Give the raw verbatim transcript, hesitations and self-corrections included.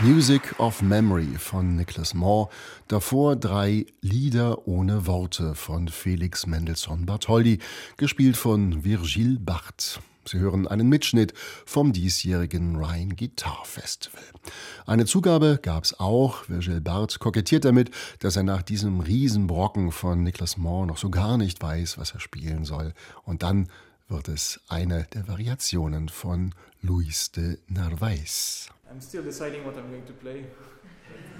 Music of Memory von Nicholas Moore, davor drei Lieder ohne Worte von Felix Mendelssohn Bartholdy, gespielt von Virgile Barth. Sie hören einen Mitschnitt vom diesjährigen Rhine Guitar Festival. Eine Zugabe gab es auch. Virgile Barth kokettiert damit, dass er nach diesem Riesenbrocken von Nicholas Moore noch so gar nicht weiß, was er spielen soll. Und dann wird es eine der Variationen von Luis de Narvaez. I'm still deciding what I'm going to play.